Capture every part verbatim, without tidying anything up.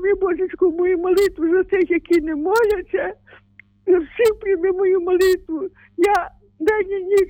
прийми, Божечко, мою молитву за тих, які не моляться. За всіх прийми мою молитву. Я день і ніч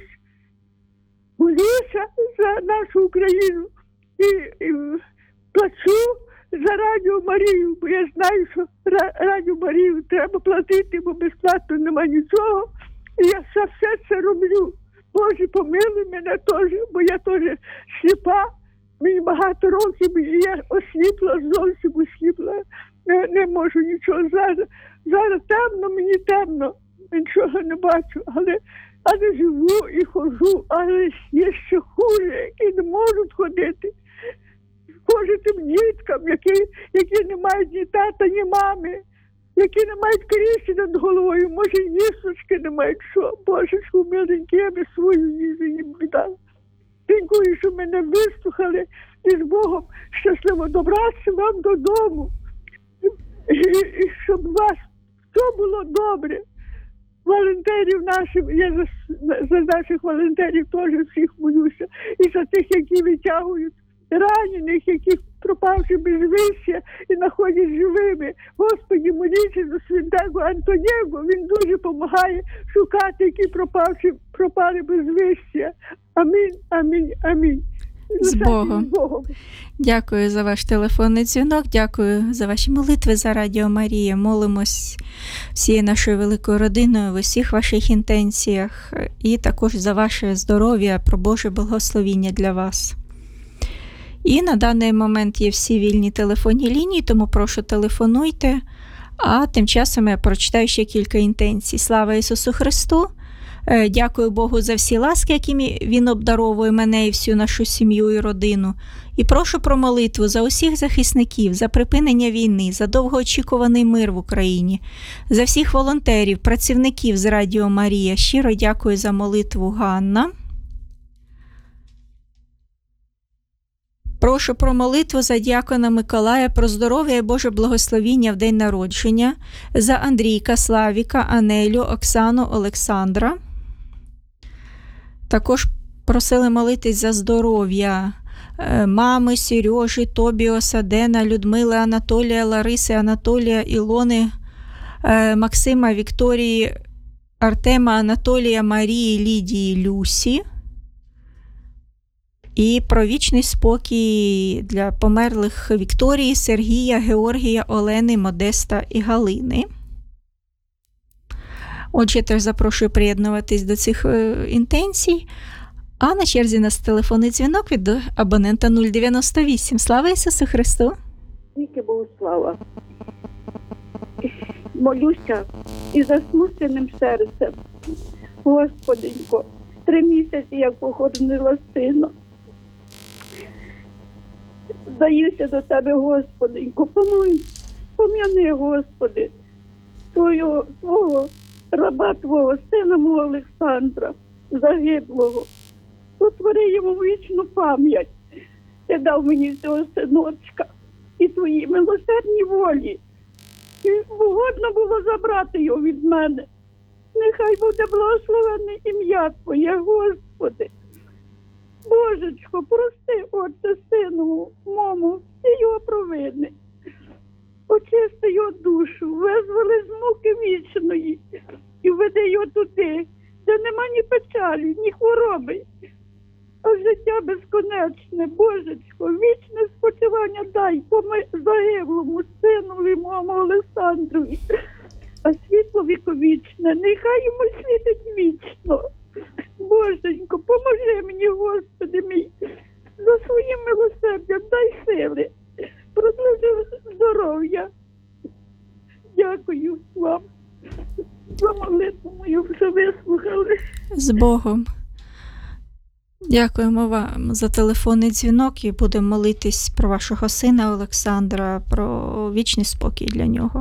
молюся за нашу Україну і, і плачу за Радіо Марію, бо я знаю, що Радіо Марію треба платити, бо безплатно немає нічого. І я все, все це роблю. Боже, помилуй мене теж, бо я теж сліпа. Мені багато років, і я осліпла, зовсім осліпла. Не, не можу нічого зараз. Зараз темно, мені темно. Нічого не бачу, але, але живу і ходжу, але є ще хуже, які не можуть ходити. Хоже тим діткам, які, які не мають ні тата, ні мами, які не мають криші над головою, може їсочки не мають що. Боже, що миленькі, я би свою їжу їм віддала. Дякую, що мене вислухали, і з Богом щасливо добратися вам додому. І, і щоб у вас все було добре. Волонтерів наших, я за, за наших волонтерів теж всіх молюся. І за тих, які витягують ранених, які пропавши безвістя і знаходять живими. Господи, моліться за святого Антоніго, він дуже допомагає шукати, які пропавши, пропали безвістя. Амінь, амінь, амінь. З Богом. З Богом. Дякую за ваш телефонний дзвінок, дякую за ваші молитви за Радіо Марія. Молимось всією нашою великою родиною в усіх ваших інтенціях і також за ваше здоров'я, про Боже благословіння для вас. І на даний момент є всі вільні телефонні лінії, тому прошу телефонуйте, а тим часом я прочитаю ще кілька інтенцій. Слава Ісусу Христу! Дякую Богу за всі ласки, якими Він обдаровує мене і всю нашу сім'ю і родину. І прошу про молитву за усіх захисників, за припинення війни, за довгоочікуваний мир в Україні, за всіх волонтерів, працівників з Радіо Марія. Щиро дякую за молитву, Ганна. Прошу про молитву за діакона Миколая, про здоров'я і Боже благословіння в день народження, за Андрійка, Славіка, Анелю, Оксану, Олександра. Також просили молитись за здоров'я мами, Сережі, Тобіоса, Дена, Людмили, Анатолія, Лариси, Анатолія, Ілони, Максима, Вікторії, Артема, Анатолія, Марії, Лідії, Люсі. І про вічний спокій для померлих Вікторії, Сергія, Георгія, Олени, Модеста і Галини. Отже, теж запрошую приєднуватись до цих е, інтенцій. А на черзі у нас телефонний дзвінок від абонента нуль дев'яносто вісім. Слава Ісусу Христу! Віки Богу слава! Молюся і засмученим серцем. Господенько, три місяці як похоронила сина. Здаюся до тебе, Господенько, помилуй, пом'яни, Господи, твого, твого раба, твого сина мого Олександра, загиблого. Потвори йому вічну пам'ять. Ти дав мені цього синочка і твої милосердні волі. І угодно було забрати його від мене. Нехай буде благословенне ім'я Твоє, Господи. Божечко, прости, Отче, сину мому, всі його провини. Очисти його душу, визволи з муки вічної і веди його туди, де нема ні печалі, ні хвороби, а життя безконечне. Божечко, вічне спочивання дай загиблому синові моєму Олександрові, а світло віковічне, нехай йому світить вічно. Боженько, поможи мені, Господи мій, за своїм милосердям дай сили, продовжуй здоров'я. Дякую вам за молитву мою, що вислухали. З Богом. Дякуємо вам за телефонний дзвінок і будемо молитись про вашого сина Олександра, про вічний спокій для нього.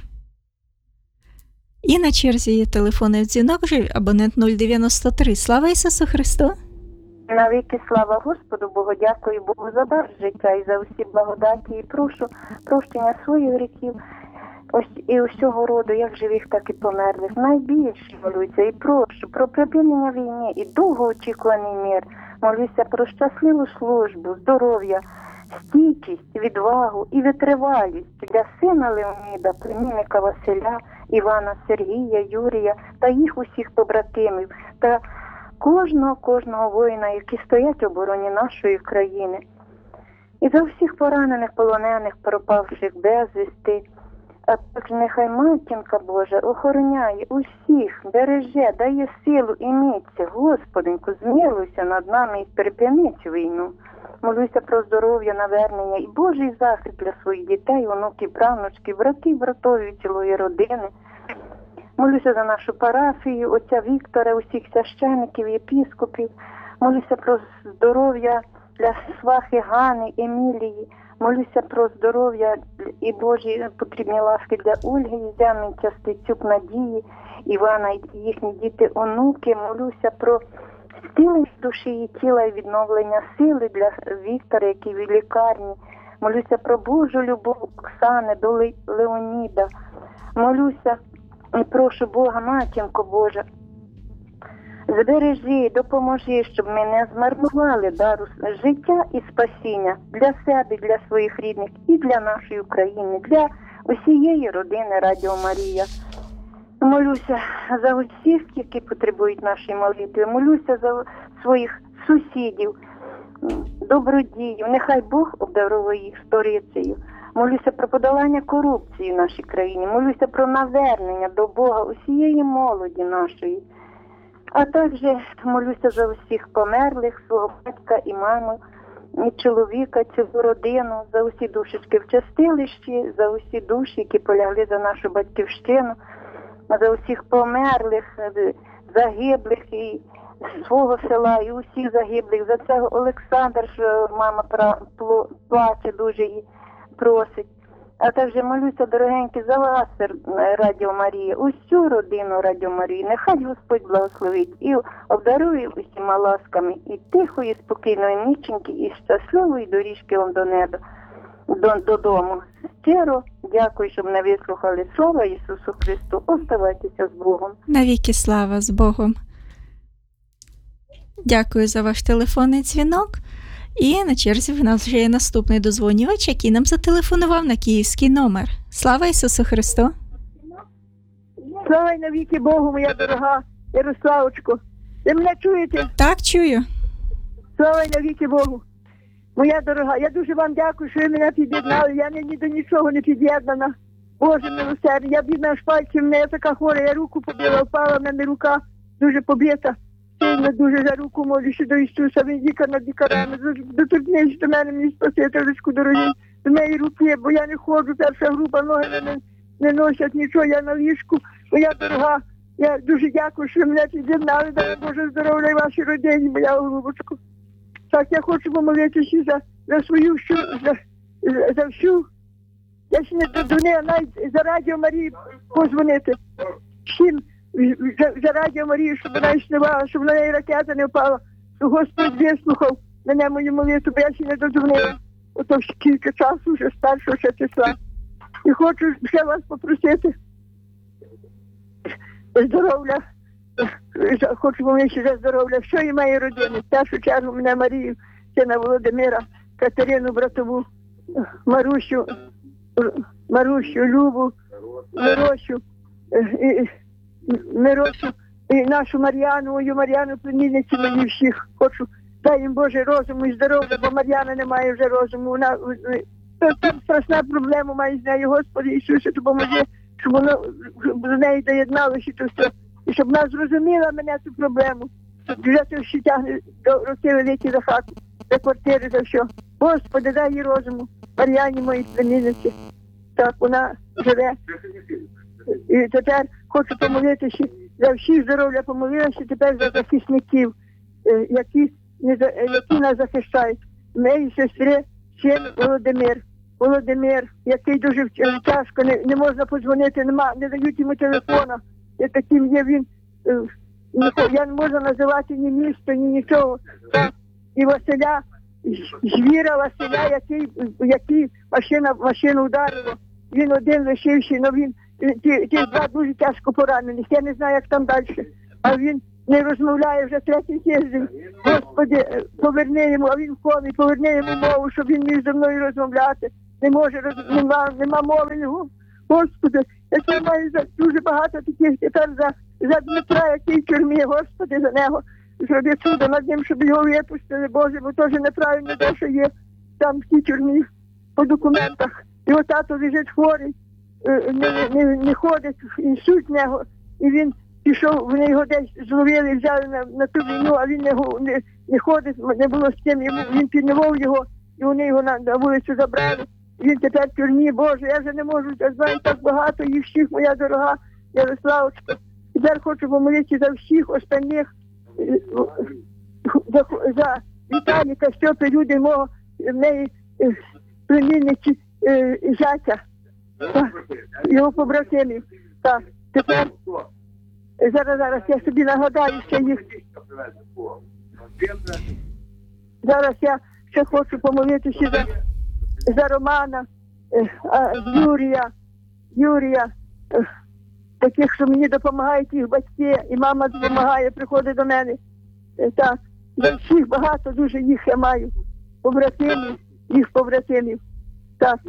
І на черзі є телефонний дзвінок, вже абонент нуль дев'яносто три. Слава Ісусу Христу! Навіки слава Господу Богу, дякую Богу за дар життя і за усі благодаті, і прошу прощення своїх гріхів, ось і усього роду, як живих, так і померлих. Найбільше молюся і прошу про припинення війни і довгоочікуваний мир. Молюся про щасливу службу, здоров'я, стійкість, відвагу і витривалість для сина Леоніда, племінника Василя, Івана, Сергія, Юрія та їх усіх побратимів та кожного, кожного воїна, які стоять в обороні нашої країни. І за всіх поранених, полонених, пропавших безвісти, а також нехай Матінка Божа охороняє усіх, береже, дає силу і міць. Господеньку, змилуйся над нами і припини цю війну. Молюся про здоров'я, навернення і Божий захист для своїх дітей, онуків, правнучків, братів, братовів, цілої родини. Молюся за нашу парафію, отця Віктора, усіх священиків, єпіскопів. Молюся про здоров'я для свахи Гани, Емілії. Молюся про здоров'я і Божі потрібні ласки для Ольги, Зямінця, Стецюк, Надії, Івана і їхні діти, онуки. Молюся про зцілення душі і тіла і відновлення сили для Віктора, який в лікарні. Молюся про Божу любов Оксани до Леоніда. Молюся і прошу Бога, Матінко Божа, збережи, допоможи, щоб ми не змарнували дару життя і спасіння для себе, для своїх рідних і для нашої України, для усієї родини Радіо Марія. Молюся за усіх, які потребують нашої молитви. Молюся за своїх сусідів, добродіїв. Нехай Бог обдарує їх сторицею. Молюся про подолання корупції в нашій країні. Молюся про навернення до Бога усієї молоді нашої. А також молюся за усіх померлих, свого батька і маму, і чоловіка, цілу родину, за усі душечки в чистилищі, за усі душі, які полягли за нашу батьківщину, за усіх померлих, загиблих і свого села, і усіх загиблих. За цього Олександр, що мама плаче дуже і просить. А також молюся, дорогенькі, за вас, Радіо Марія, усю родину Радіо Марії. Нехай Господь благословить і обдарує усіма ласками і тихої, спокійної ніченьки, і щасливої доріжки вам до неба, до, додому. Щиро дякую, щоб не вислухали слова Ісусу Христу. Оставайтеся з Богом. Навіки слава з Богом. Дякую за ваш телефонний дзвінок. І на черзі в нас вже є наступний дозвонювач, який нам зателефонував на київський номер. Слава Ісусу Христу! Слава й навіки Богу, моя дорога Ярославочко. Ви мене чуєте? Так, чую. Слава й навіки Богу. Моя дорога, я дуже вам дякую, що ви мене під'єднали. Я ні до нічого не під'єднана. Боже милосердний, я бідна аж пальцем, мене я така хвора, я руку побила, впала, в мене рука дуже побита. Сильно дуже за руку молюся до Ісуса, він лікар над лікарями, доторкнись до мене, мені спасителечку дорогий, до неї руки, бо я не ходжу, перша група, ноги не, не носять нічого, я на ліжку. Моя дорога, я дуже дякую, що мене під'єднали, дай Боже здоров'я і вашій родині, моя голубочко. Так, я хочу помолитися за, за свою, за, за, за всю, я ще не додзвонила, навіть за Радіо Марії позвонити всім. За, за Радіо Марію, щоб вона існувала, щоб на неї ракета не впала, щоб Господь вислухав мене мою молитву, бо я ще не додзвонила. Ото кілька часу вже з першого числа. І хочу ще вас попросити здоров'я, хочу помолитися за здоров'я всієї моєї родини. В першу чергу мене Марію, сина Володимира, Катерину братову, Марусю, Марусю, Любу, Миросю, і Миросю, і нашу Мар'яну, мою Мар'яну, племінницю мені всіх. Хочу, дай їм Боже розуму і здоров'я, бо Мар'яна не має вже розуму. Вона там страшна проблема має з нею, Господи Ісусе, допоможи, щоб воно до неї доєдналося то все. І щоб вона зрозуміла мене цю проблему. Вже це всі тягне до роки великі за хату, за квартири, за все. Господи, дай їй розуму, Мар'яні моїй племінниці. Так, вона живе. І тепер хочу помолитися за всіх здоров'я, помолилася тепер за захисників, які, які нас захищають. Моєї сестри, син Володимир. Володимир, який дуже тяжко, не, не можна подзвонити, нема, не дають йому телефона. І таким є він, я не можу називати ні місто, ні нічого. І Василя, звіра Василя, який, який машина, машину ударила. Він один лишився, але він ті, ті два дуже тяжко поранених. Я не знаю, як там далі. А він не розмовляє вже третій тиждень. Господи, поверни йому, а він в комі, поверни йому мову, щоб він міг зі мною розмовляти. Не може, роз... нема, нема мови його. Господи, я маю за дуже багато таких тепер за, за Дмитра, який в тюрмі, Господи, за нього. Зроби чудо над ним, щоб його випустили, Боже, бо теж неправильно те, що є там в тій тюрмі по документах. Його тато лежить хворий, не, не, не ходить, і суть нього. І він пішов, вони його десь зловили, взяли на, на ту війну, а він не, не, не ходить, не було з ким, йому, він піднімав його, і вони його на, на вулицю забрали. І він тепер в тюрмі, Боже, я вже не можу, я знаю так багато їх всіх, моя дорога Ярославочка. Тепер хочу помолитися за всіх останніх, за, за Віталіка, Стьопи, люди мого, в неї племінниці зятя, його побратимів. Так, тепер, зараз, зараз, я собі нагадаю ще їх. Зараз я ще хочу помолитися за, за Романа, Юрія, Юрія, таких, що мені допомагають їх батьки, і мама допомагає, приходить до мене. Так, за всіх багато дуже їх я маю, побратимів, їх побратимів. Так.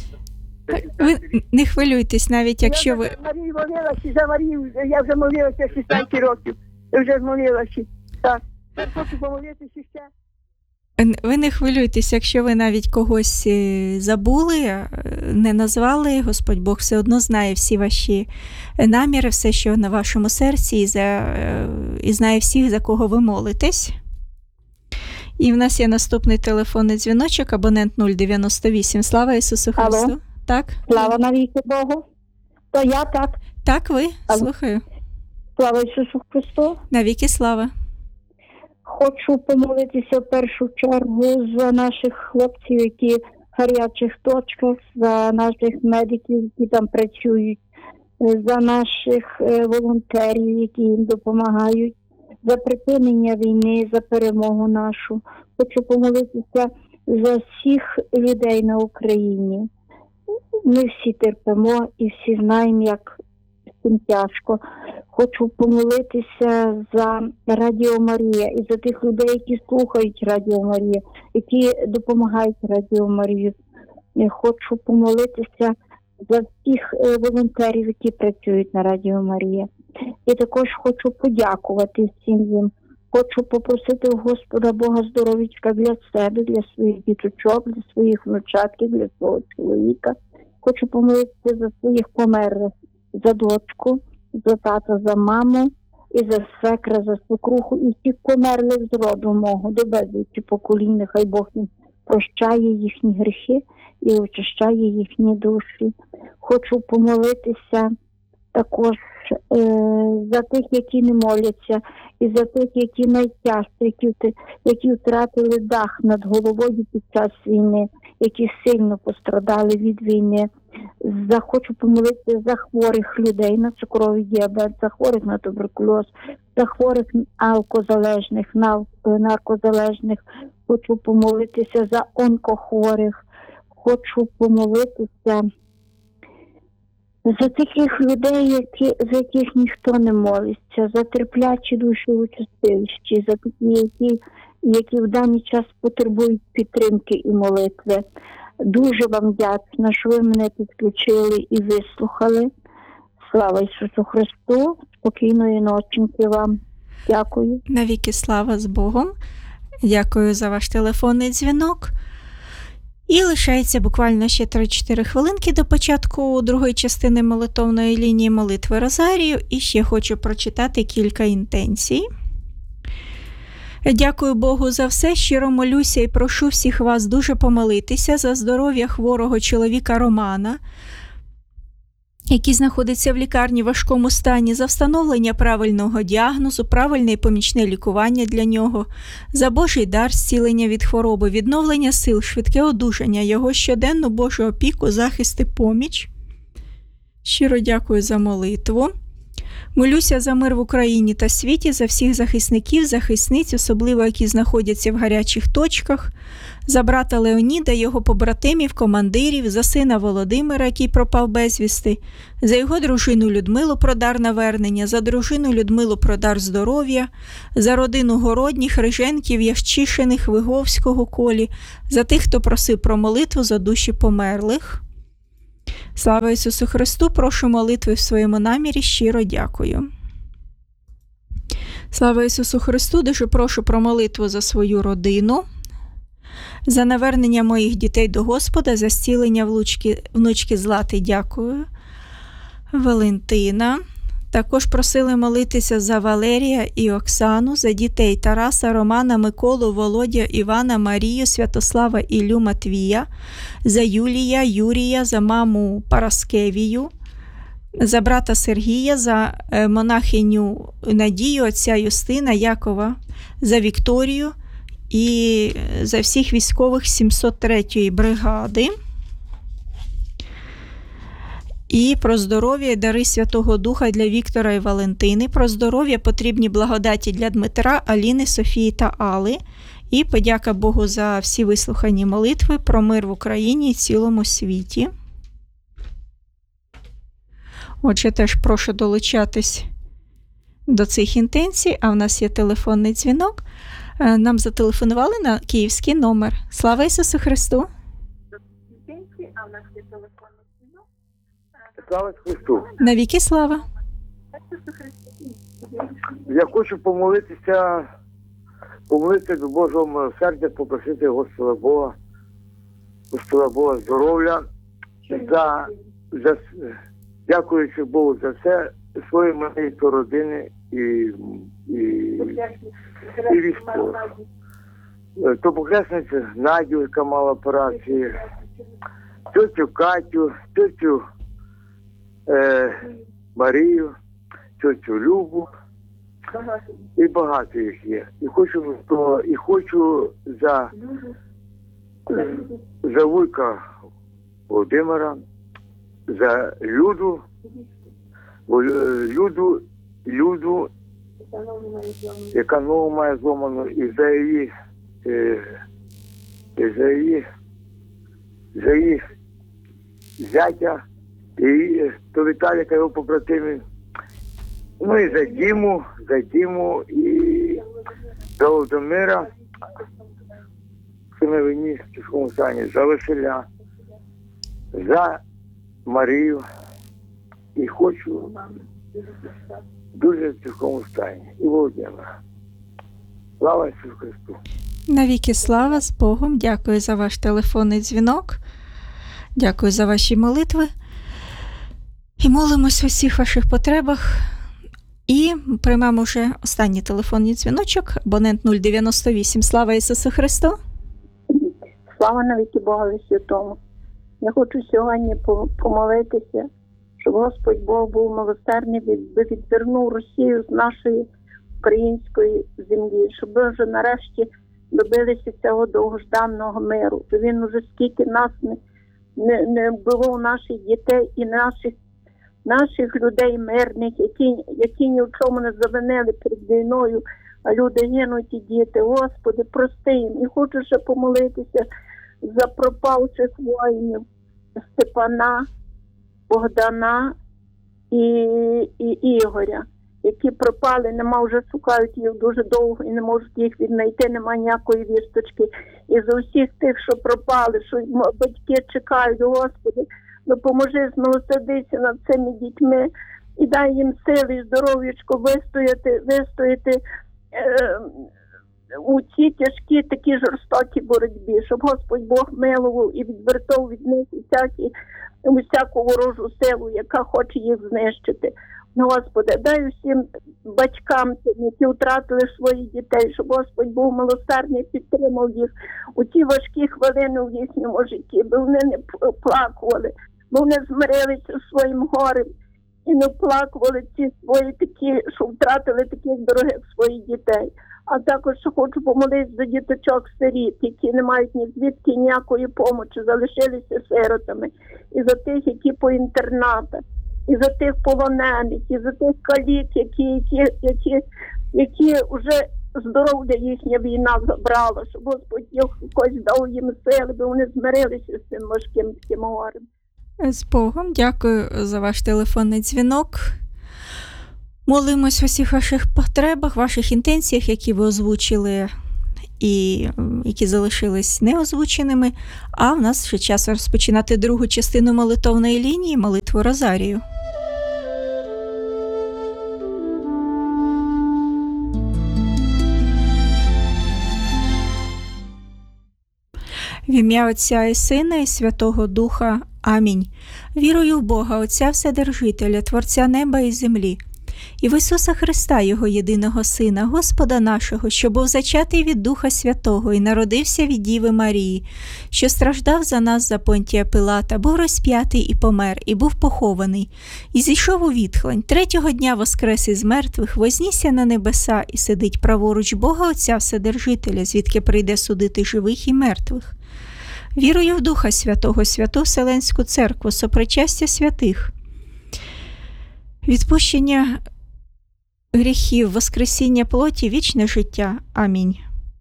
Ви не хвилюйтесь, навіть якщо ви... Я за Марію молилася, за Марію, я вже молилася шістнадцять років, я вже молилася. Так, я хочу помолитися ще. Ви не хвилюйтесь, якщо ви навіть когось забули, не назвали, Господь Бог все одно знає всі ваші наміри, все, що на вашому серці, і, за, і знає всіх, за кого ви молитесь. І в нас є наступний телефонний дзвіночок, абонент нуль дев'яносто вісім. Слава Ісусу Христу. Алло. Так. Слава навіки Богу. То я так. Так, ви? Алло. Слухаю. Слава Ісусу Христу. Навіки слава. Хочу помолитися в першу чергу за наших хлопців, які в гарячих точках, за наших медиків, які там працюють, за наших волонтерів, які їм допомагають, за припинення війни, за перемогу нашу. Хочу помолитися за всіх людей на Україні. Ми всі терпимо і всі знаємо, як цим тяжко. Хочу помолитися за Радіо Марія і за тих людей, які слухають Радіо Марія, які допомагають Радіо Марію. Хочу помолитися за всіх волонтерів, які працюють на Радіо Марія. І також хочу подякувати всім їм. Хочу попросити у Господа Бога здоров'ячка для себе, для своїх діточок, для своїх внучатків, для свого чоловіка. Хочу помолитися за своїх померлих, за дочку, за тата, за маму, і за свекра, за свекруху, і всіх померлих з роду мого, до безлічі поколінь, нехай Бог їм прощає їхні гріхи і очищає їхні душі. Хочу помолитися також е, за тих, які не моляться, і за тих, які найтяжчі, які, які втратили дах над головою під час війни, які сильно пострадали від війни. За, хочу помолитися за хворих людей на цукровий діабет, за хворих на туберкульоз, за хворих алкозалежних, наркозалежних. Хочу помолитися за онкохворих. Хочу помолитися за таких людей, які, за яких ніхто не молиться, за терплячі душі участилищі, за такі, які, які в даний час потребують підтримки і молитви. Дуже вам вдячна, що ви мене підключили і вислухали. Слава Ісусу Христу, спокійної ноченьки вам. Дякую. Навіки слава з Богом. Дякую за ваш телефонний дзвінок. І лишається буквально ще три-чотири хвилинки до початку другої частини молитовної лінії молитви Розарію. І ще хочу прочитати кілька інтенцій. Дякую Богу за все, щиро молюся і прошу всіх вас дуже помолитися за здоров'я хворого чоловіка Романа, який знаходиться в лікарні в важкому стані, за встановлення правильного діагнозу, правильне і помічне лікування для нього, за Божий дар зцілення від хвороби, відновлення сил, швидке одужання, його щоденну Божу опіку, захист і поміч. Щиро дякую за молитву. Молюся за мир в Україні та світі, за всіх захисників, захисниць, особливо які знаходяться в гарячих точках, за брата Леоніда, його побратимів, командирів, за сина Володимира, який пропав безвісти, за його дружину Людмилу про дар навернення, за дружину Людмилу про дар здоров'я, за родину Городніх, Риженків, Ящишиних, Виговського Колі, за тих, хто просив про молитву за душі померлих. Слава Ісусу Христу! Прошу молитви в своєму намірі, щиро дякую. Слава Ісусу Христу! Дуже прошу про молитву за свою родину, за навернення моїх дітей до Господа, за зцілення внучки, внучки Злати, дякую. Валентина. Також просили молитися за Валерія і Оксану, за дітей Тараса, Романа, Миколу, Володя, Івана, Марію, Святослава, Іллю, Матвія, за Юлія, Юрія, за маму Параскевію, за брата Сергія, за монахиню Надію, отця Юстина, Якова, за Вікторію і за всіх військових сімсот третьої бригади. І про здоров'я і дари Святого Духа для Віктора і Валентини. Про здоров'я потрібні благодаті для Дмитра, Аліни, Софії та Алли. І подяка Богу за всі вислухані молитви про мир в Україні і цілому світі. Отже, теж прошу долучатись до цих інтенцій, а в нас є телефонний дзвінок. Нам зателефонували на київський номер. Слава Ісусу Христу! А в нас є телефонний дзвінок. Слава Христу! Навіки слава! Я хочу помолитися, помолитися до Божого милосердя, попросити Господа Бога, Господа Бога здоров'я, за, за, дякуючи Богу за все, свої моєї родини і, і, і військових. То похресниця Надю, яка мала операції, тетю Катю, тетю е, Марію, тетю Любу, і багато їх є. І хочу, то, і хочу за, за вуйка Володимира, за Люду, Люду, Люду, яка ногу має зломану, і за її, е, і за її, за її зятя, і то Віталіка, його побратимів. Ну і за Діму, за Діму і за Володимира, в війні в тяжкому стані, за Василя, за Марію. І хочу дуже в тяжкому стані. І Володимира. Слава Ісусу Христу! Навіки слава, з Богом. Дякую за ваш телефонний дзвінок. Дякую за ваші молитви. І молимось у всіх ваших потребах. І приймемо вже останній телефонний дзвіночок. Абонент нуль дев'яносто вісім. Слава Ісусу Христу! Слава навіки Богові Святому. Я хочу сьогодні помолитися, щоб Господь Бог був милосердний, відвернув Росію з нашої української землі, щоб ми вже нарешті добилися цього довгожданого миру. Бо він уже скільки нас не, не, не було у наших дітей і наших, наших людей мирних, які, які ні в чому не завинили перед війною, а люди гинуть і діти. Господи, прости їм. І хочу ще помолитися за пропавших воїнів Степана, Богдана і, і Ігоря, які пропали, нема, вже шукають їх дуже довго і не можуть їх віднайти, нема ніякої вісточки. І за усіх тих, що пропали, що батьки чекають, Господи, допоможи, змилосердися над цими дітьми і дай їм сили і здоров'ячко вистояти, вистояти е, у цій тяжкій, такі жорстокі боротьбі, щоб Господь Бог милував і відвертав від них усякі, усяку ворожу силу, яка хоче їх знищити. Господи, дай усім батькам, які втратили своїх дітей, щоб Господь був милосердний, підтримав їх у ті важкі хвилини в їхньому житті, бо вони не плакували, бо вони змирилися зі своїм горем і не плакували ці свої такі, що втратили таких дорогих своїх дітей. А також хочу помолитися за діточок-сиріт, які не мають ні звідки ніякої допомоги, залишилися сиротами, і за тих, які по інтернатах, і за тих полонених, і за тих калік, які, які, які, які вже здоров'я їхня війна забрала, щоб Господь якось дав їм сили, бо вони змирилися з цим важким таким горем. З Богом. Дякую за ваш телефонний дзвінок. Молимось у всіх ваших потребах, ваших інтенціях, які ви озвучили і які залишились неозвученими. А в нас ще час розпочинати другу частину молитовної лінії, молитву Розарію. В ім'я Отця і Сина і Святого Духа. Амінь. Вірую в Бога, Отця Вседержителя, Творця неба і землі, і в Ісуса Христа, Його єдиного Сина, Господа нашого, що був зачатий від Духа Святого і народився від Діви Марії, що страждав за нас за Понтія Пилата, був розп'ятий і помер, і був похований, і зійшов у відхлань, третього дня воскрес із мертвих, вознісся на небеса і сидить праворуч Бога Отця Вседержителя, звідки прийде судити живих і мертвих. Вірую в Духа Святого, Святу Вселенську Церкву, сопричастя святих, відпущення гріхів, воскресіння плоті, вічне життя. Амінь.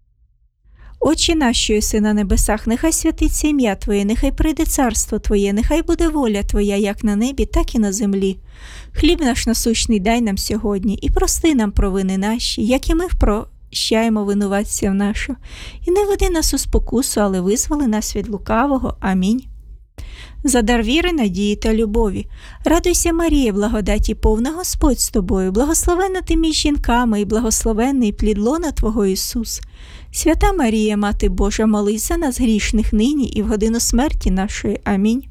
Отче наш, що єси на небесах, нехай святиться ім'я Твоє, нехай прийде царство Твоє, нехай буде воля Твоя, як на небі, так і на землі. Хліб наш насущний дай нам сьогодні, і прости нам провини наші, як і ми прощаємо винуватцям нашим. І не веди нас у спокусу, але визволи нас від лукавого. Амінь. За дар віри, надії та любові. Радуйся, Марія, благодаті повна, Господь з тобою, благословенна ти між жінками і благословенний плід лона Твого Ісус. Свята Марія, Мати Божа, молись за нас грішних нині і в годину смерті нашої. Амінь.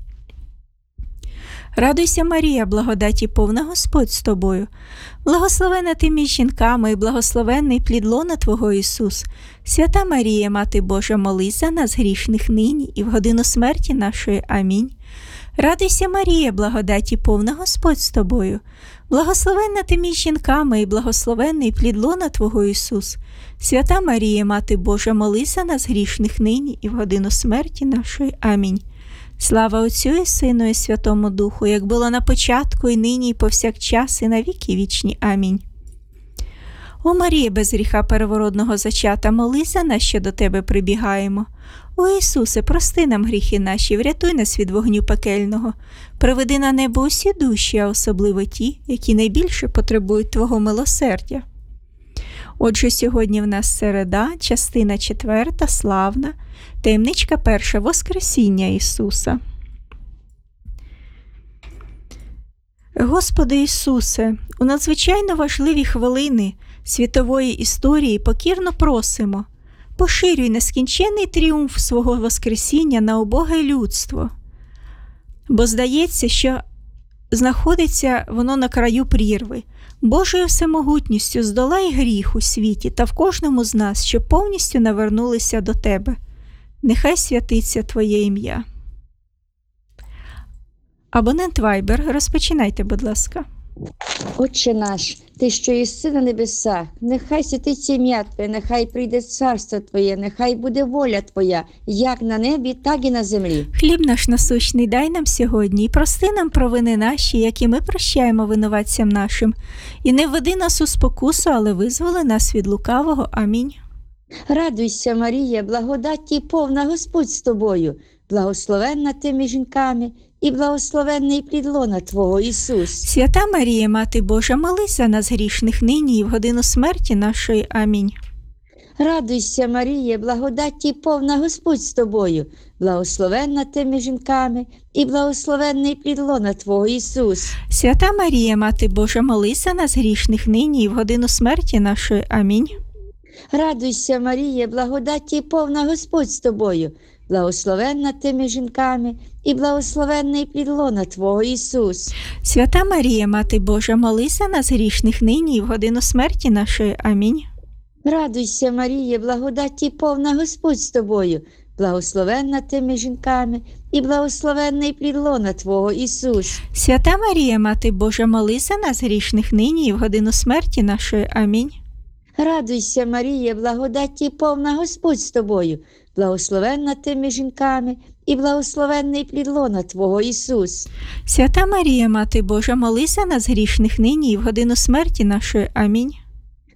Радуйся, Марія, благодаті повна, Господь з тобою, благословенна ти між жінками і благословенний плід лона Твого Ісус. Свята Марія, Мати Божа, молись за нас грішних нині і в годину смерті нашої. Амінь. Радуйся, Марія, благодаті повна, Господь з тобою, благословенна ти між жінками і благословенний плід лона Твого Ісус. Свята Марія, Мати Божа, молись за нас грішних нині і в годину смерті нашої. Амінь. Слава Отцю і Сину і Святому Духу, як було на початку, і нині, і повсякчас, і на віки вічні. Амінь. О Марія, без гріха первородного зачата, молись за нас, що до Тебе прибігаємо. О Ісусе, прости нам гріхи наші, врятуй нас від вогню пекельного. Приведи на небо усі душі, а особливо ті, які найбільше потребують Твого милосердя. Отже, сьогодні в нас середа, частина четверта, славна, таємничка перша, Воскресіння Ісуса. Господи Ісусе, у надзвичайно важливі хвилини світової історії покірно просимо, поширюй нескінченний тріумф свого Воскресіння на убоге людство. Бо здається, що знаходиться воно на краю прірви. Божою всемогутністю здолай гріх у світі та в кожному з нас, щоб повністю навернулися до Тебе. Нехай святиться Твоє ім'я. Абонент Вайбер, розпочинайте, будь ласка. Отче наш, Ти, що єси на небесах, нехай святиться ім'я Твоє, нехай прийде царство Твоє, нехай буде воля Твоя, як на небі, так і на землі. Хліб наш насущний дай нам сьогодні, і прости нам провини наші, які ми прощаємо винуватцям нашим. І не введи нас у спокусу, але визволи нас від лукавого. Амінь. Радуйся, Марія, благодаті повна, Господь з тобою, благословенна ти між жінками, і благословенний плід лона Твого Ісус. Свята Марія, Мати Божа, молись за нас грішних нині і в годину смерті нашої. Амінь. Радуйся, Марія, благодаті повна, Господь з тобою, благословенна ти між жінками, і благословенний плід лона Твого Ісус. Свята Марія, Мати Божа, молись за нас грішних нині і в годину смерті нашої. Амінь. Радуйся, Марія, благодаті повна, Господь з тобою, благословенна ти між жінками, і благословенний плід лона Твого Ісус. Свята Марія, Мати Божа, молись за нас грішних нині і в годину смерті нашої. Амінь. Радуйся, Марія, благодаті повна, Господь з тобою, благословенна ти між жінками, і благословенний плід лона Твого Ісус. Свята Марія, Мати Божа, молись за нас грішних нині і в годину смерті нашої. Амінь. Радуйся, Марія, благодаті повна, Господь з тобою, благословенна ти між жінками, і благословенний плід лона Твого Ісус. Свята Марія, Мати Божа, молись за нас грішних нині і в годину смерті нашої. Амінь.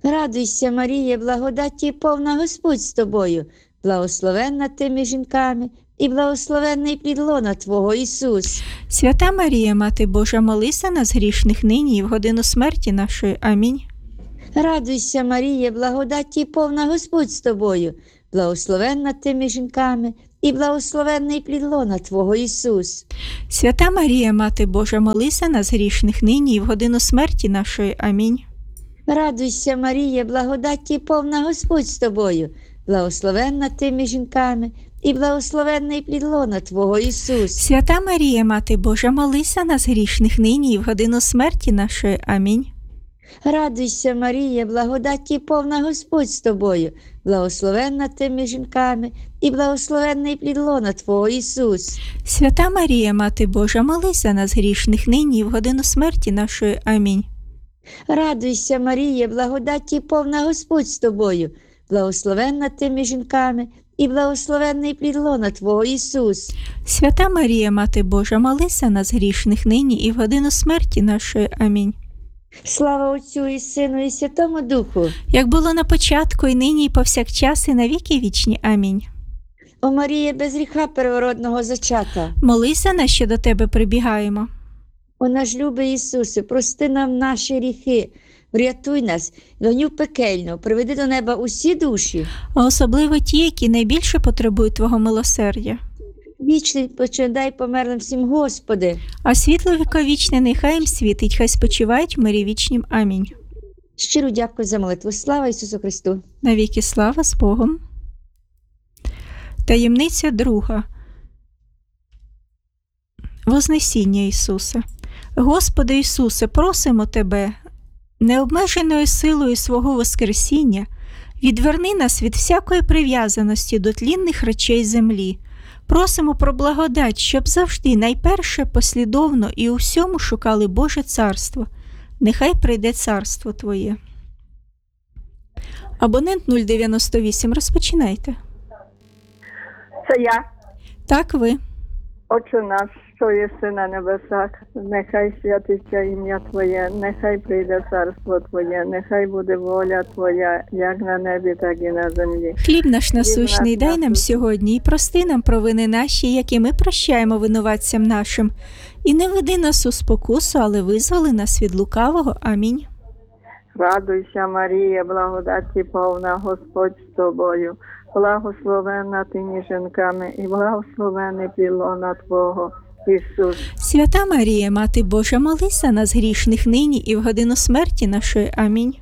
Радуйся, Марія, благодаті повна Господь з тобою, благословенна ти між жінками, і благословенний плід лона Твого, Ісус. Свята Марія, Мати Божа, молися нас грішних нині і в годину смерті нашої. Амінь. Радуйся, Марія, благодаті повна Господь з тобою, благословенна ти між жінками, і благословенний плід лона Твого, Ісус. Свята Марія, Мати Божа, молися нас грішних нині і в годину смерті нашої. Амінь. Радуйся, Марія, благодаті повна Господь з тобою, благословенна ти між жінками, і благословенний плід лона Твого, Ісус. Свята Марія, Мати Божа, молися нас грішних нині і в годину смерті нашої. Амінь. Радуйся, Марія, благодаті повна Господь з тобою, благословенна ти між жінками, і благословенний плід лона Твого, Ісус. Свята Марія, Мати Божа, молися нас грішних нині і в годину смерті нашої. Амінь. Радуйся, Марія, благодаті повна Господь з тобою, благословенна ти між жінками, і благословенний плід лона Твого, Ісус. Свята Марія, Мати Божа, молися нас грішних нині і в годину смерті нашої. Амінь. Слава Отцю і Сину і Святому Духу. Як було на початку, і нині, і повсякчас, і на віки вічні. Амінь. О Марія, без гріха первородного зачата. Молися нас, що до Тебе прибігаємо. О наш любий Ісусе, прости нам наші гріхи, врятуй нас, вогню пекельну, приведи до неба усі душі. А особливо ті, які найбільше потребують Твого милосердя. Вічний починай померлим всім, Господи. А світло віковічне нехай їм світить, хай спочивають в мирі вічнім. Амінь. Щиро дякую за молитву. Слава Ісусу Христу. Навіки слава з Богом. Таємниця друга. Вознесіння Ісуса. Господи Ісусе, просимо Тебе, необмеженою силою свого Воскресіння, відверни нас від всякої прив'язаності до тлінних речей землі. Просимо про благодать, щоб завжди найперше послідовно і у всьому шукали Боже Царство. Нехай прийде Царство Твоє. Абонент нуль дев'яносто вісім, розпочинайте. Це я, Так, ви. Отче наш, що єси на небесах, нехай святиться ім'я Твоє, нехай прийде царство Твоє, нехай буде воля Твоя, як на небі, так і на землі. Хліб наш насущний Хліб наш дай нам насущний. сьогодні, і прости нам провини наші, які ми прощаємо винуватцям нашим. І не веди нас у спокусу, але визволи нас від лукавого. Амінь. Радуйся, Марія, благодаті повна, Господь з тобою, благословенна ти між жінками, і благословений плід лона Твого, Ісус. Свята Марія, Мати Божа, молися нас грішних нині і в годину смерті нашої. Амінь.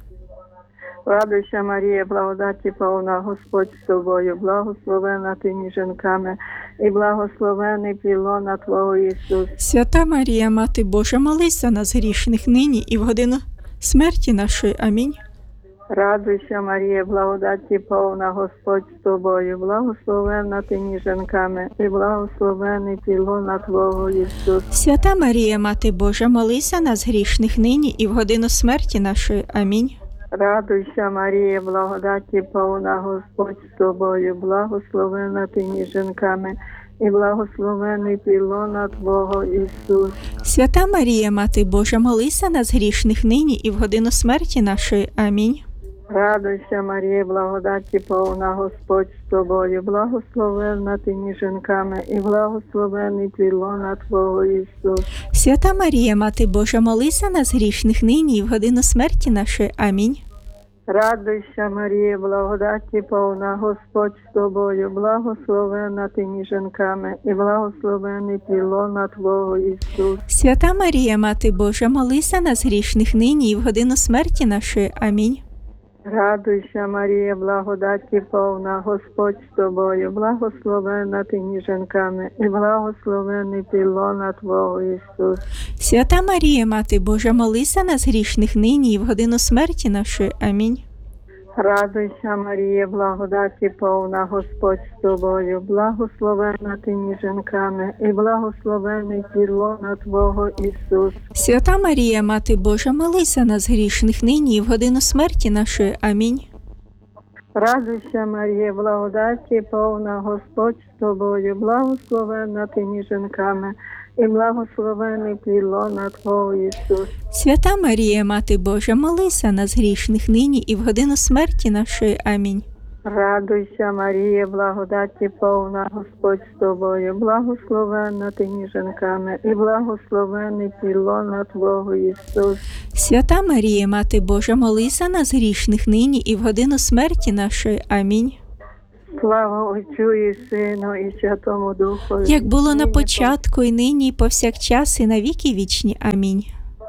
Радуйся, Марія, благодаті повна, Господь з тобою, благословенна ти між жінками, і благословений плід лона Твого, Ісус. Свята Марія, Мати Божа, молися нас грішних нині і в годину смерті нашої. Амінь. Радуйся, Марія, благодаті повна, Господь з тобою, благословенна ти між жінками, і благословений плід лона Твого, Ісус. Свята Марія, Мати Божа, молися нас грішних нині і в годину смерті нашої. Амінь. Радуйся, Марія, благодаті повна, Господь з тобою, благословенна ти між жінками, і благословений плід лона Твого, Ісус. Свята Марія, Мати Божа, молися нас грішних нині і в годину смерті нашої. Амінь. Радуйся, Марія, благодаті повна, Господь з тобою, благословенна ти між жінками, і благословений плід лона Твого, Ісус. Свята Марія, Мати Божа, молися нас грішних нині і в годину смерті нашої. Амінь. Радуйся, Марія, благодаті повна, Господь з тобою, благословенна ти між жінками, і благословений плід лона Твого, Ісус. Свята Марія, Мати Божа, молися нас грішних нині і в годину смерті нашої. Амінь. Радуйся, Марія, благодаті повна, Господь з тобою, благословенна ти між жінками, і благословений плід лона Твого, Ісус. Свята Марія, Мати Божа, молися нас грішних нині і в годину смерті нашої. Амінь. Радуйся, Марія, благодаті повна, Господь з тобою, благословенна ти між жінками, і благословений плід лона Твого, Ісус. Свята Марія, Мати Божа, молися нас грішних нині і в годину смерті нашої. Амінь. Радуйся, Марія, благодаті повна, Господь з тобою, благословенна ти між жінками, і благословений плід лона Твого Ісус. Свята Марія, Мати Божа, молися за нас грішних нині і в годину смерті нашої. Амінь. Радуйся, Марія, благодаті повна, Господь з тобою, благословенна ти між жінками, і благословений плід лона Твого Ісус. Свята Марія, Мати Божа, молися за нас грішних нині і в годину смерті нашої. Амінь. Слава Отцю і Сину, і Святому Духу. Як було на початку, і нині, і повсякчас, і на віки вічні. Амінь.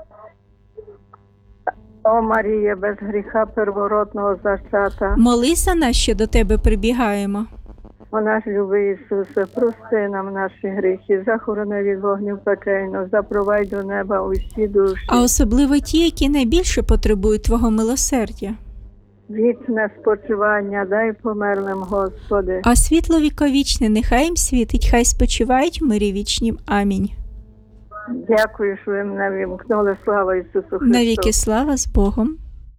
О Марія, без гріха первородного зачата, Молися за нас, що до тебе прибігаємо. о наш любий Ісусе, прости нам наші гріхи, захорони від вогню пекельного, запровадь до неба усі душі. А особливо ті, які найбільше потребують Твого милосердя. Вічне спочивання дай померлим, Господи. А світло віковічне нехай їм світить, хай спочивають в мирі вічнім. Амінь. Дякую, що ви мене вімкнули. Слава Ісусу Христу. Навіки слава з Богом.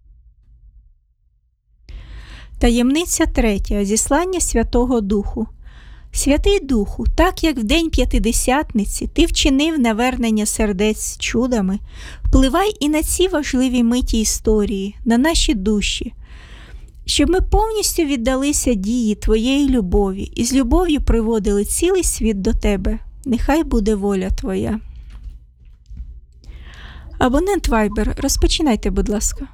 Таємниця третя. Зіслання Святого Духу. Святий Духу, так як в день П'ятидесятниці ти вчинив навернення сердець чудами, впливай і на ці важливі миті історії, на наші душі, щоб ми повністю віддалися дії Твоєї любові і з любов'ю приводили цілий світ до Тебе. Нехай буде воля Твоя. Абонент Вайбер, розпочинайте, будь ласка.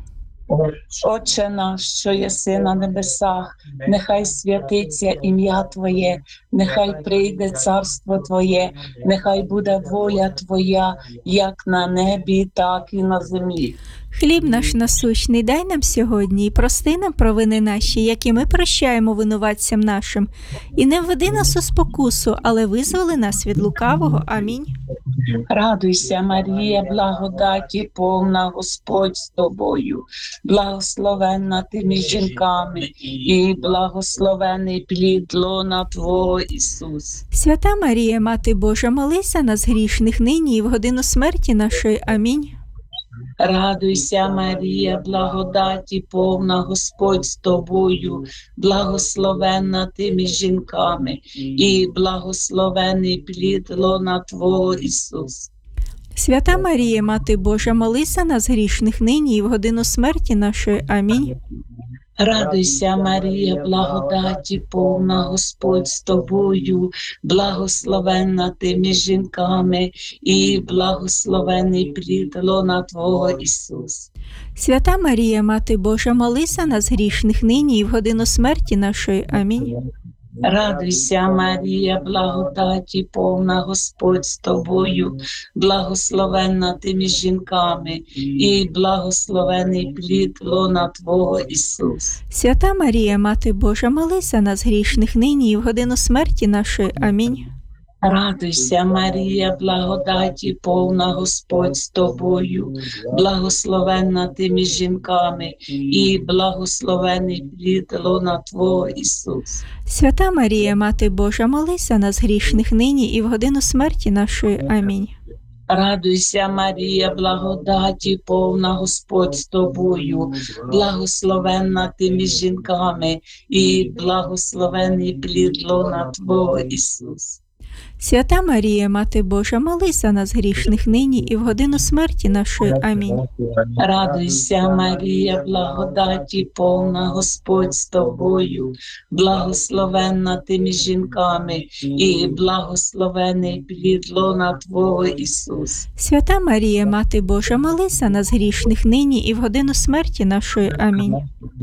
Отче наш, що єси на небесах, нехай святиться ім'я Твоє, нехай прийде царство Твоє, нехай буде воля Твоя, як на небі, так і на землі. Хліб наш насущний дай нам сьогодні, і прости нам провини наші, які ми прощаємо винуватцям нашим. І не введи нас у спокусу, але визволи нас від лукавого. Амінь. Радуйся, Марія, благодаті повна, Господь з тобою, благословенна ти між жінками, і благословений плід лона Твого Ісус. Свята Марія, Мати Божа, молися за нас грішних нині і в годину смерті нашої. Амінь. Радуйся, Марія, благодаті повна, Господь з тобою, благословенна ти між жінками, і благословений плід лона Твого Ісус. Свята Марія, Мати Божа, молися за нас грішних нині і в годину смерті нашої. Амінь. Радуйся, Марія, благодаті повна, Господь з тобою, благословенна ти між жінками, і благословений плід лона Твого Ісус. Свята Марія, Мати Божа, молися за нас грішних нині і в годину смерті нашої. Амінь. Радуйся, Марія, благодаті повна, Господь з тобою, благословенна ти між жінками, і благословений плід лона Твого Ісус. Свята Марія, Мати Божа, молися за нас грішних нині і в годину смерті нашої. Амінь. Радуйся, Марія, благодаті повна, Господь з тобою, благословенна ти між жінками, і благословений плід лона Твого Ісус. Свята Марія, Мати Божа, молися за нас грішних нині і в годину смерті нашої. Амінь. Радуйся, Марія, благодаті повна, Господь з тобою, благословенна ти між жінками, і благословений плід лона Твого Ісус. Свята Марія, Мати Божа, молися за нас грішних нині і в годину смерті нашої. Амінь. Радуйся, Марія, благодаті повна, Господь з тобою, благословенна ти між жінками, і благословений плід лона Твого Ісус. Свята Марія, Мати Божа, молися за нас грішних нині і в годину смерті нашої. Амінь.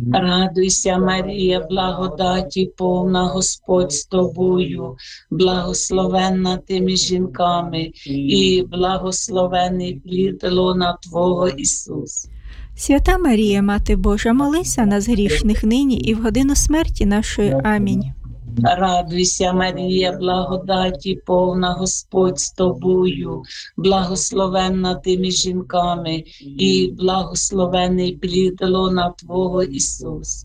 Радуйся, Марія, благодаті повна, Господь з тобою, благословенна ти між жінками, і благословений плід лона Твого Ісус. Свята Марія, Мати Божа, молися за нас грішних нині і в годину смерті нашої. Амінь. Радуйся, Марія, благодаті повна, Господь з тобою, благословенна ти між жінками, і благословений плід лона Твого Ісус.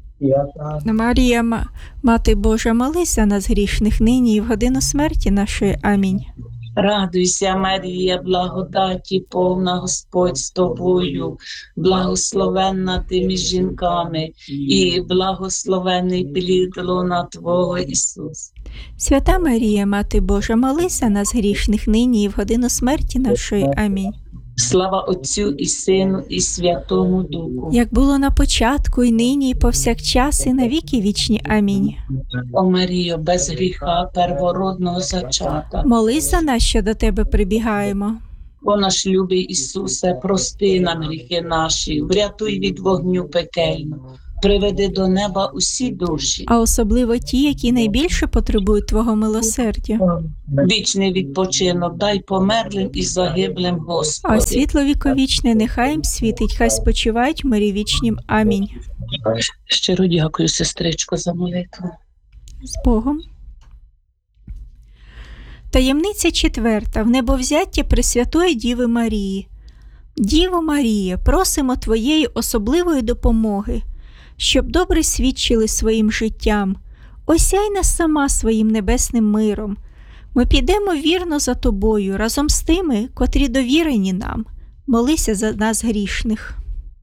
Марія, Мати Божа, молися за нас грішних нині і в годину смерті нашої. Амінь. Радуйся, Марія, благодаті повна, Господь з тобою, благословенна ти між жінками, і благословений плід лона Твого Ісус. Свята Марія, Мати Божа, молися нас грішних нині і в годину смерті нашої. Амінь. Слава Отцю і Сину, і Святому Духу. Як було на початку, і нині, і повсякчас, і на віки вічні. Амінь. О Марію, без гріха первородного зачата. Молись за нас, що до тебе прибігаємо. О наш любий Ісусе, прости нам гріхи наші, врятуй від вогню пекельного, приведи до неба усі душі. А особливо ті, які найбільше потребують Твого милосердя. Вічний відпочинок дай померлим і загиблим, А Господи. світло віковічне нехай їм світить, хай спочивають в мирі вічнім. Амінь. Щиро дякую, сестричко, за молитву. З Богом. Таємниця четверта. В небовзяття Пресвятої Діви Марії. Діво Марія, просимо Твоєї особливої допомоги, щоб добре свідчили своїм життям. Осяй нас сама своїм небесним миром. Ми підемо вірно за Тобою, разом з тими, котрі довірені нам. Молися за нас грішних.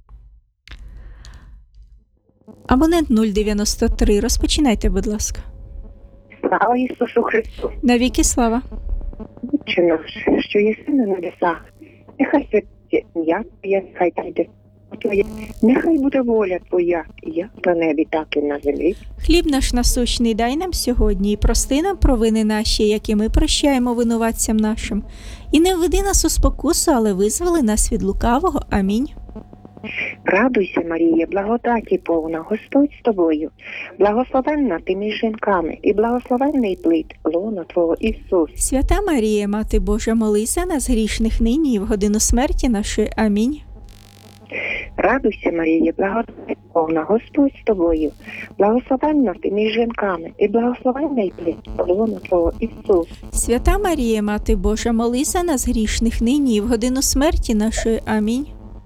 Абонент нуль дев'яносто три. Розпочинайте, будь ласка. Слава Ісусу Христу! Навіки слава. Отче наш, що єси на небесах, нехай святиться ім'я Твоє, нехай прийде Твоє, нехай буде воля Твоя, як на небі, так і на землі. Хліб наш насущний дай нам сьогодні, і прости нам провини наші, які ми прощаємо винуватцям нашим. І не введи нас у спокусу, але визволи нас від лукавого. Амінь. Радуйся, Марія, благодаті повна, Господь з тобою, благословенна ти між жінками, і благословенний плід лона Твого Ісус. Свята Марія, Мати Божа, молися нас грішних нині і в годину смерті нашої. Амінь. Радуйся, Марія, благодаті повна, Господь з тобою, благословенна ти між жінками, і благословенний плід лона Твого Ісус. Свята Марія, Мати Божа, молися нас грішних нині і в годину смерті нашої. Амінь.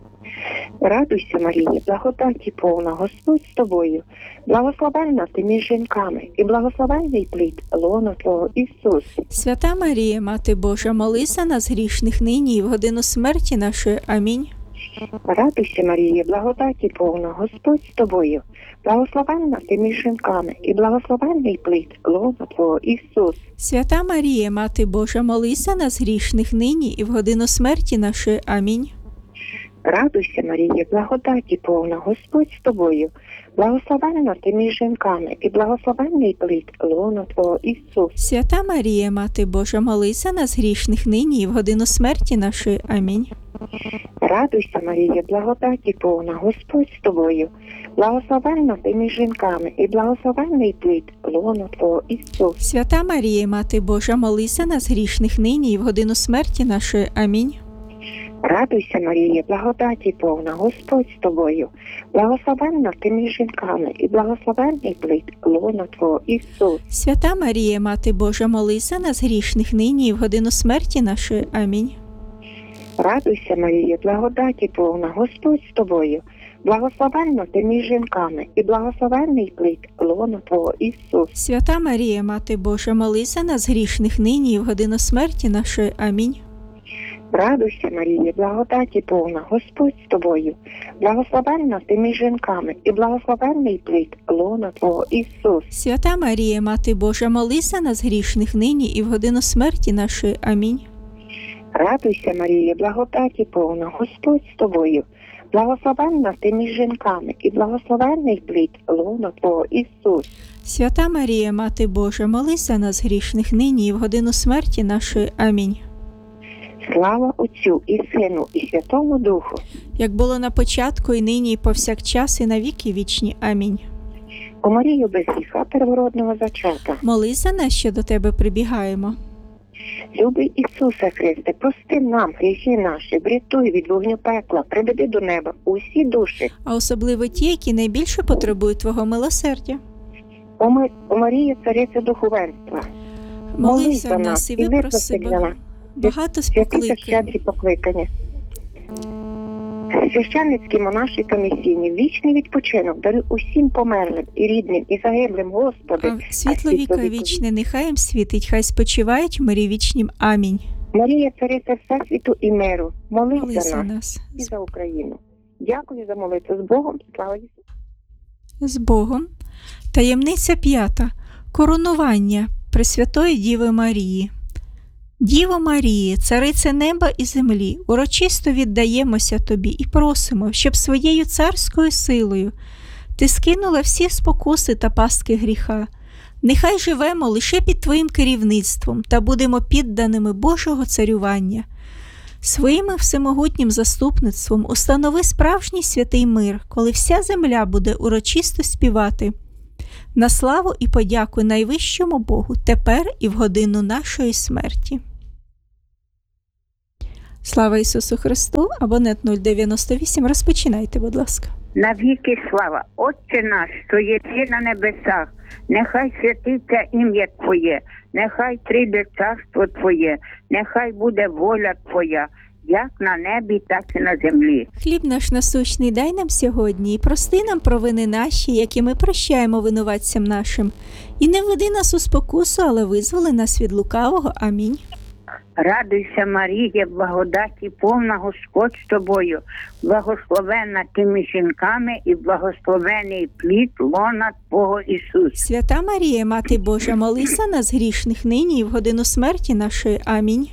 Радуйся, Марія, благодаті повна, Господь з тобою, благословенна ти між жінками, і благословенний плід лона Твого Ісус. Свята Марія, Мати Божа, молися нас грішних нині і в годину смерті нашої. Амінь. Радуйся, Марія, благодаті повна, Господь з тобою, благословенна ти між жінками, і благословенний плід лона Твого Ісус. Свята Марія, Мати Божа, молися нас грішних нині і в годину смерті нашої. Амінь. Радуйся, Марія, благодаті повна, Господь з тобою, благословенна ти між жінками, і благословенний плід лона Твого Ісус. Свята Марія, Мати Божа, молися нас грішних нині і в годину смерті нашої. Амінь. Радуйся, Марія, благодаті повна, Господь з тобою, благословенна ти між жінками, і благословенний плід лона Твого Ісус. Свята Марія, Мати Божа, молися нас грішних нині і в годину смерті нашої. Амінь. Радуйся, Марія, благодаті повна, Господь з тобою, благословенна ти між жінками, і благословенний плід лона Твого Ісус. Свята Марія, Мати Божа, молися нас грішних нині і в годину смерті нашої. Амінь. Радуйся, Марія, благодаті повна, Господь з тобою, благословенна ти між жінками, і благословенний плід лона Твого Ісус. Свята Марія, Мати Божа, молися нас грішних нині і в годину смерті нашої. Амінь. Радуйся, Марія, благодаті повна, Господь з тобою, благословенна ти між жінками, і благословенний плід лона Твого Ісус. Свята Марія, Мати Божа, молися нас грішних нині і в годину смерті нашої. Амінь. Радуйся, Марія, благодаті повна, Господь з тобою, благословенна ти між жінками, і благословенний плід лона Твого Ісус. Свята Марія, Мати Божа, молися нас грішних нині і в годину смерті нашої. Амінь. Слава Отцю і Сину, і Святому Духу. Як було на початку, і нині, і повсякчас, і на віки вічні. Амінь. О Марію без гріха первородного зачата. Молись за нас, що до тебе прибігаємо. Любий Ісусе Христе, прости нам гріхи наші, врятуй від вогню пекла, приведи до неба усі душі. А особливо ті, які найбільше потребують Твого милосердя. О, Ма... О Марія, цариця духовенства. Молись за нас і випроси багато Святися спокликань. щедрі покликання. Священницькі, монаші та місійні, вічний відпочинок даруй усім померлим і рідним, і загиблим, Господи. А світло віка вічне нехай їм світить, хай спочивають в мирі вічнім. Амінь. Марія, цариця Всесвіту і миру, молись, Молись за за нас, нас. і за Україну. Дякую за молитву. З Богом, слава Ісусу. З Богом. Таємниця п'ята. Коронування Пресвятої Діви Марії. Діво Марії, царице неба і землі, урочисто віддаємося Тобі і просимо, щоб своєю царською силою Ти скинула всі спокуси та пастки гріха. Нехай живемо лише під Твоїм керівництвом та будемо підданими Божого царювання. Своїм всемогутнім заступництвом установи справжній святий мир, коли вся земля буде урочисто співати на славу і подяку найвищому Богу, тепер і в годину нашої смерті. Слава Ісусу Христу! Абонент нуль дев'яносто вісім. Розпочинайте, будь ласка. Навіки слава! Отче наш, що єси на небесах, нехай святиться ім'я Твоє, нехай прийде царство Твоє, нехай буде воля Твоя, як на небі, так і на землі. Хліб наш насущний дай нам сьогодні, і прости нам провини наші, які ми прощаємо винуватцям нашим. І не введи нас у спокусу, але визволи нас від лукавого. Амінь. Радуйся, Марія, благодаті повна, Господь з тобою, благословенна тими жінками і благословений плід лона Твого Ісус. Свята Марія, Мати Божа, молися нас грішних нині і в годину смерті нашої. Амінь.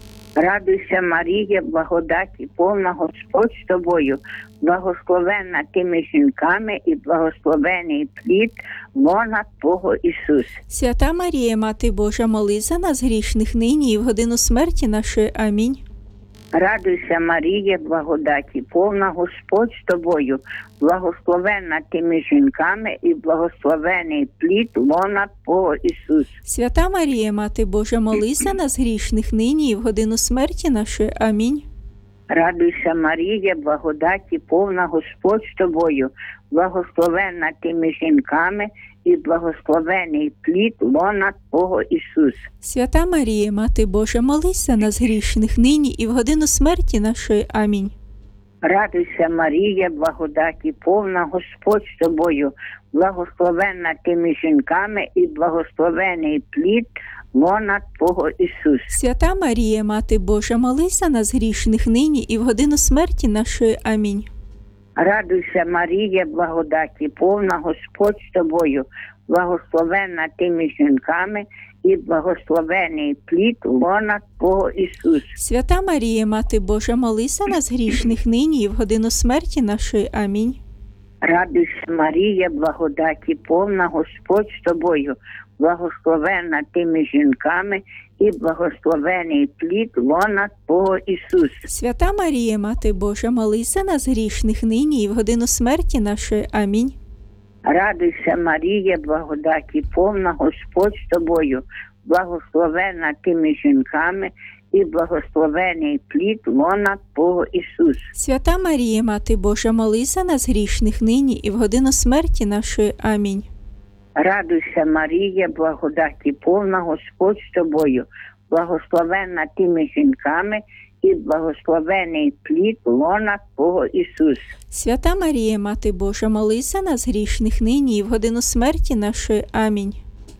Радуйся, Марія, благодаті повна, Господь з тобою, благословенна тими жінками і благословений плід лона Твого Ісус. Свята Марія, Мати Божа, молись за нас грішних нині і в годину смерті нашої. Амінь. Радуйся, Марія, благодаті повна, Господь з тобою, благословенна тими жінками і благословений плід лона Твого Ісус. Свята Марія, Мати Божа, молись за нас грішних нині і в годину смерті нашої. Амінь. Радуйся, Марія, благодаті повна, Господь з тобою, благословенна тими жінками і благословений плід лона Твого Ісус. Свята Марія, Мати Божа, молись за нас грішних нині і в годину смерті нашої. Амінь. Радуйся, Марія, благодаті повна, Господь з тобою, благословенна тими жінками і благословений плід лона Твого Ісус. Свята Марія, Мати Божа, молись за нас грішних нині і в годину смерті нашої. Амінь. Радуйся, Марія, благодаті повна, Господь з тобою, благословенна тими жінками і благословений плід лона Твого Ісус. Свята Марія, Мати Божа, молись за нас грішних нині і в годину смерті нашої. Амінь. Радуйся, Марія, благодаті повна, Господь з тобою, благословенна тими жінками і благословений плід лона Твого Ісус. Свята Марія, Мати Божа, молись за нас грішних нині і в годину смерті нашої. Амінь. Радуйся, Марія, благодаті повна, Господь з тобою, благословенна тими жінками і благословений плід лона Твого Ісус. Свята Марія, Мати Божа, молись за нас грішних нині і в годину смерті нашої. Амінь. Радуйся, Марія, благодаті повна, Господь з тобою, благословенна тими жінками і благословений плід лона Твого Ісус. Свята Марія, Мати Божа, молись за нас грішних нині і в годину смерті нашої. Амінь.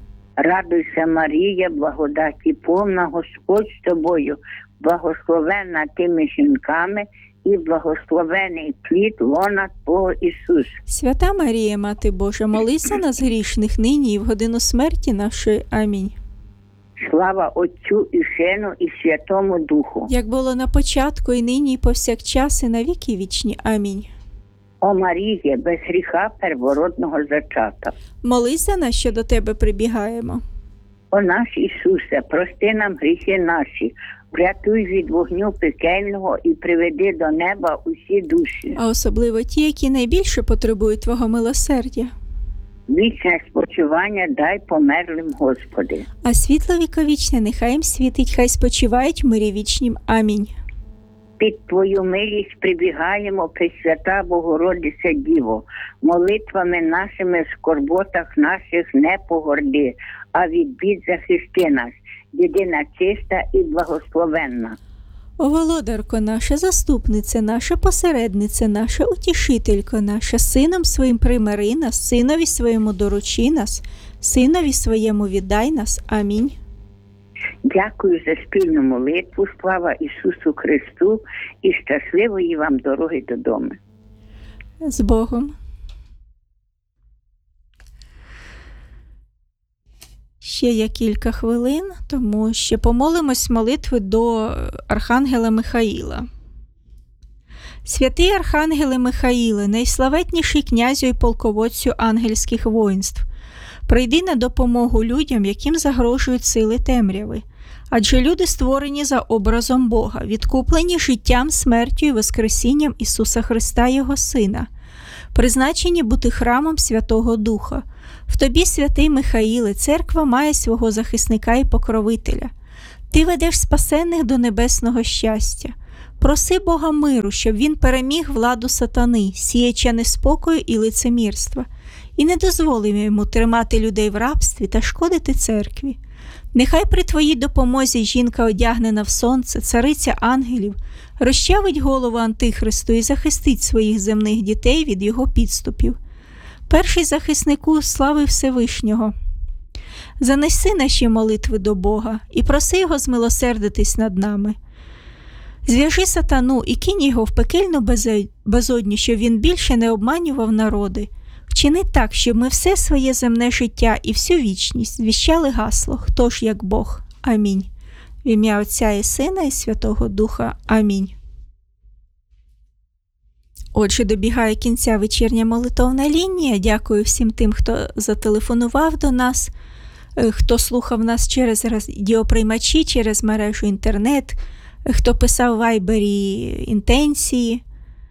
Радуйся, Марія, благодаті повна, Господь з тобою, благословенна тими жінками і благословений плід лона Твого Ісус. Свята Марія, Мати Божа, молись за нас грішних нині і в годину смерті нашої. Амінь. Слава Отцю і Сину і Святому Духу. Як було на початку, і нині, і повсякчас, і на віки вічні. Амінь. О Маріє, без гріха первородного зачата. Молись за нас, що до Тебе прибігаємо. О наш Ісусе, прости нам гріхи наші, врятуй від вогню пекельного і приведи до неба усі душі. А особливо ті, які найбільше потребують Твого милосердя. Вічне спочивання дай померлим, Господи. А світло віковічне нехай їм світить, хай спочивають в мирі вічнім. Амінь. Під Твою милість прибігаємо, Пресвята Богородиця Діво, молитвами нашими в скорботах наших не погорди, а від бід захисти нас, єдина чиста і благословенна. О, володарко наша, заступниця наша, посередниця наша, утішителько наша, сином своїм примири нас, синові своєму доручи нас, синові своєму віддай нас. Амінь. Дякую за спільну молитву, слава Ісусу Христу і щасливої вам дороги додому. З Богом. Ще є кілька хвилин, тому ще помолимось молитви до Архангела Михаїла. Святий Архангеле Михаїле, найславетніший князю і полководцю ангельських воїнств, прийди на допомогу людям, яким загрожують сили темряви. Адже люди створені за образом Бога, відкуплені життям, смертю і воскресінням Ісуса Христа, Його Сина, призначені бути храмом Святого Духа. В тобі, святий Михаїле, церква має свого захисника і покровителя. Ти ведеш спасенних до небесного щастя. Проси Бога миру, щоб він переміг владу сатани, сіяча неспокою і лицемірства, і не дозволив йому тримати людей в рабстві та шкодити церкві. Нехай при твоїй допомозі жінка, одягнена в сонце, цариця ангелів, розчавить голову Антихристу і захистить своїх земних дітей від його підступів. Перший захиснику слави Всевишнього, занеси наші молитви до Бога і проси його змилосердитись над нами. Зв'яжи сатану і кинь його в пекельну безодню, щоб він більше не обманював народи. Вчини так, щоб ми все своє земне життя і всю вічність звіщали гасло «Хто ж як Бог? Амінь». В ім'я Отця і Сина і Святого Духа. Амінь. Отже, добігає кінця вечірня молитовна лінія. Дякую всім тим, хто зателефонував до нас, хто слухав нас через радіоприймачі, через мережу інтернет, хто писав в вайбері інтенції.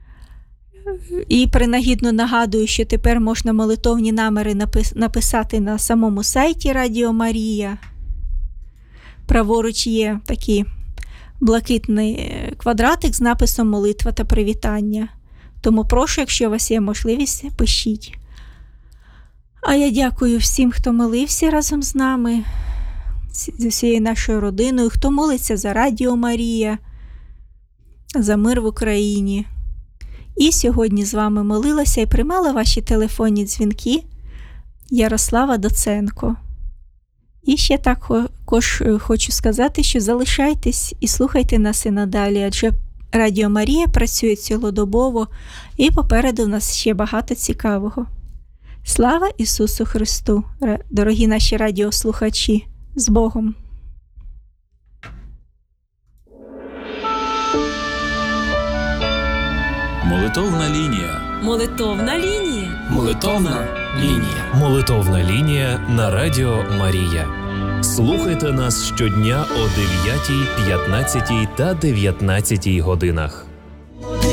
І принагідно нагадую, що тепер можна молитовні наміри написати на самому сайті Радіо Марія. Праворуч є такий блакитний квадратик з написом «Молитва та привітання». Тому прошу, якщо у вас є можливість, пишіть. А я дякую всім, хто молився разом з нами, з усією нашою родиною, хто молиться за Радіо Марія, за мир в Україні. І сьогодні з вами молилася і приймала ваші телефонні дзвінки Ярослава Доценко. І ще також хочу сказати, що залишайтесь і слухайте нас і надалі, адже Радіо Марія працює цілодобово і попереду в нас ще багато цікавого. Слава Ісусу Христу, дорогі наші радіослухачі! З Богом! Молитовна лінія. Молитовна лінія. Молитовна лінія. Молитовна лінія на Радіо Марія. Слухайте нас щодня о дев'ятій, п'ятнадцятій та дев'ятнадцятій годинах.